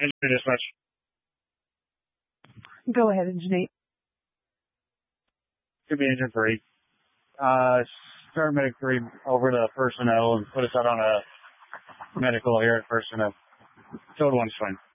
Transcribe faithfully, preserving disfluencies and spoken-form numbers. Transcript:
Engine dispatch. Go ahead, Engine eight. Could be engine three. Uh, start medic three over to personnel and put us out on a medical here at personnel. Code one's fine.